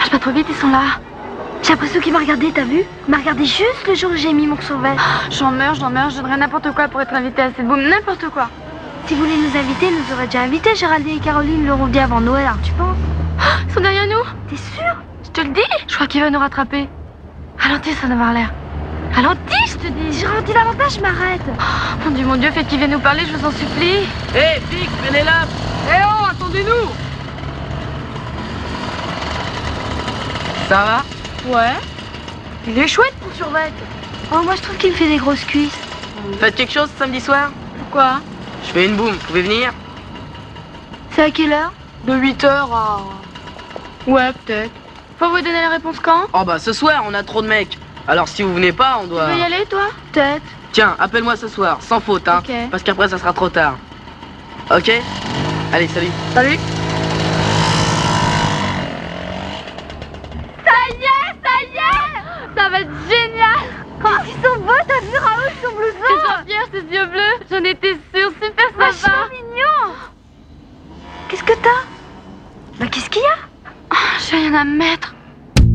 Marche pas trop vite, ils sont là. J'ai l'impression qu'il m'a regardé, t'as vu? Il m'a regardé juste le jour où j'ai mis mon survêt. J'en meurs, je donnerais n'importe quoi pour être invitée à cette boum, n'importe quoi. Si vous voulez nous inviter, nous auraient déjà invités. Géraldine et Caroline l'auront dit avant Noël, hein, tu penses? Ils sont derrière nous. T'es sûr? Je te le dis. Je crois qu'il va nous rattraper. Ralentis, ça d'avoir l'air. Ralentis, je te dis. Je ralentis davantage, je m'arrête. Mon Dieu, faites qu'il vienne nous parler, je vous en supplie. Hé, flic, venez là. Eh oh, attendez-nous. Ça va? Ouais. Il est chouette ton survêt. Oh, moi je trouve qu'il me fait des grosses cuisses. Faites quelque chose samedi soir? Pourquoi? Je fais une boum, vous pouvez venir? C'est à quelle heure? De 8h à... Ouais, peut-être. Faut vous donner la réponse quand? Oh bah ce soir, on a trop de mecs. Alors si vous venez pas, on doit... Tu veux y aller, toi? Peut-être. Tiens, appelle-moi ce soir, sans faute, hein. Ok. Parce qu'après, ça sera trop tard. Ok? Allez, salut. Salut. Ça va être génial! Oh, ils sont beaux, t'as vu Raoul, son blouson? C'est Jean-Pierre, ses yeux bleus. J'en étais sûre, super sympa. Vachement mignon. Qu'est-ce que t'as? Bah qu'est-ce qu'il y a? J'ai rien à me mettre.